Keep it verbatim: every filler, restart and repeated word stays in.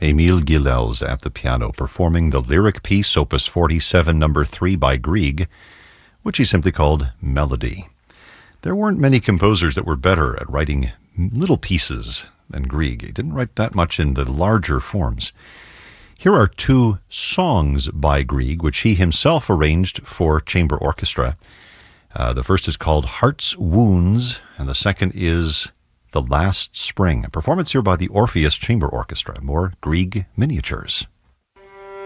Emil Gilels at the piano, performing the lyric piece, Opus forty-seven, number three by Grieg, which he simply called Melody. There weren't many composers that were better at writing little pieces than Grieg. He didn't write that much in the larger forms. Here are two songs by Grieg, which he himself arranged for chamber orchestra. Uh, the first is called Heart's Wounds, and the second is The Last Spring. A performance here by the Orpheus Chamber Orchestra. More Grieg miniatures.